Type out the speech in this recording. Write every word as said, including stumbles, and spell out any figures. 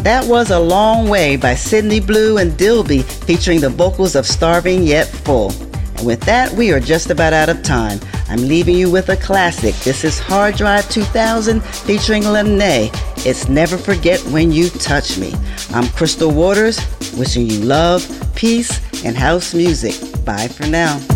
That was A Long Way by Sydney Blue and Dilby, featuring the vocals of Starving Yet Full. And with that, we are just about out of time. I'm leaving you with a classic. This is Hard Drive two thousand featuring Lemonade. It's Never Forget When You Touch Me. I'm Crystal Waters, wishing you love, peace, and house music. Bye for now.